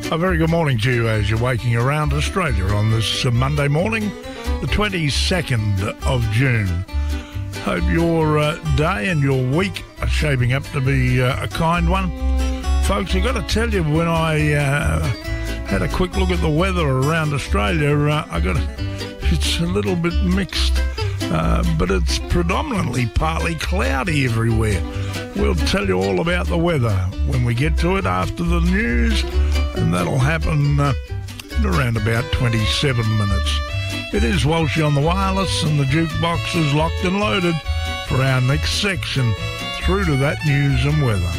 A very good morning to you as you're waking around Australia on this Monday morning, the 22nd of June. Hope your day and your week are shaping up to be a kind one. Folks, I've got to tell you, when I had a quick look at the weather around Australia, it's a little bit mixed, but it's predominantly partly cloudy everywhere. We'll tell you all about the weather when we get to it after the news, and that'll happen in around about 27 minutes. It is Walshy on the wireless, and the jukebox is locked and loaded for our next section through to that news and weather.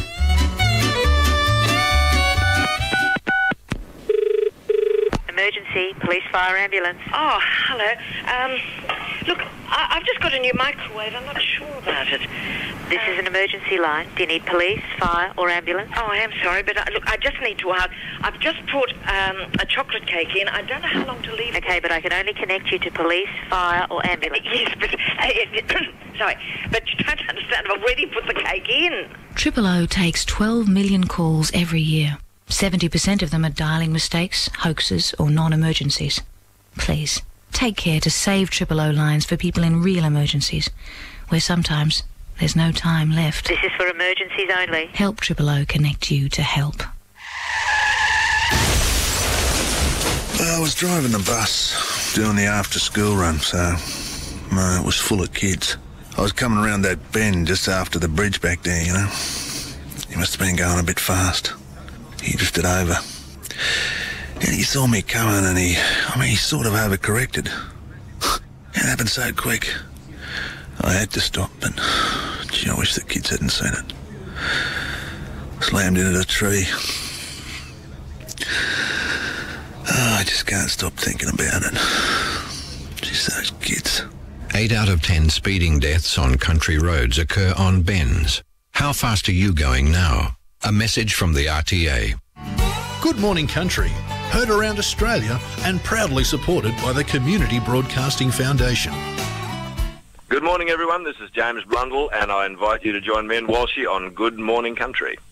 Emergency, police, fire, ambulance. Oh, hello. Look, I've just got a new microwave. I'm not sure about it. This is an emergency line. Do you need police, fire, or ambulance? Oh, I am sorry, but look, I just need to ask. I've just brought a chocolate cake in. I don't know how long to leave it. Okay, but I can only connect you to police, fire, or ambulance. Yes, but... sorry, but you don't understand. I've already put the cake in. Triple O takes 12 million calls every year. 70% of them are dialing mistakes, hoaxes, or non-emergencies. Please, take care to save Triple O lines for people in real emergencies, where sometimes there's no time left. This is for emergencies only. Help Triple O connect you to help. I was driving the bus, doing the after-school run, so it was full of kids. I was coming around that bend just after the bridge back there, you know. He must have been going a bit fast. He drifted over. And he saw me coming and he sort of overcorrected. It happened so quick. I had to stop, but gee, I wish the kids hadn't seen it. Slammed into the tree. Oh, I just can't stop thinking about it. Just those kids. 8 out of 10 speeding deaths on country roads occur on bends. How fast are you going now? A message from the RTA. Good Morning Country, heard around Australia and proudly supported by the Community Broadcasting Foundation. Good morning, everyone. This is James Blundell, and I invite you to join me and Walshy on Good Morning Country.